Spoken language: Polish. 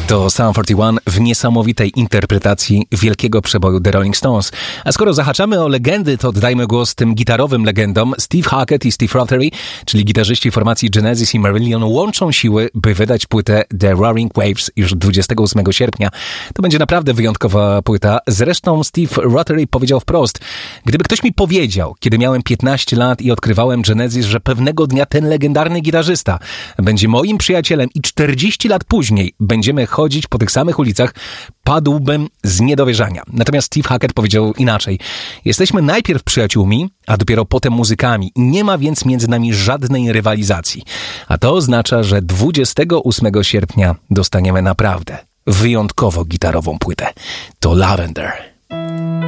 To Sum 41 w niesamowitej interpretacji wielkiego przeboju The Rolling Stones. A skoro zahaczamy o legendy, to oddajmy głos tym gitarowym legendom. Steve Hackett i Steve Rothery, czyli gitarzyści formacji Genesis i Marillion, łączą siły, by wydać płytę The Roaring Waves już 28 sierpnia. To będzie naprawdę wyjątkowa płyta. Zresztą Steve Rothery powiedział wprost: gdyby ktoś mi powiedział, kiedy miałem 15 lat i odkrywałem Genesis, że pewnego dnia ten legendarny gitarzysta będzie moim przyjacielem i 40 lat później będziemy chodzić po tych samych ulicach, padłbym z niedowierzania. Natomiast Steve Hackett powiedział inaczej. Jesteśmy najpierw przyjaciółmi, a dopiero potem muzykami. Nie ma więc między nami żadnej rywalizacji. A to oznacza, że 28 sierpnia dostaniemy naprawdę wyjątkowo gitarową płytę. To Lavender.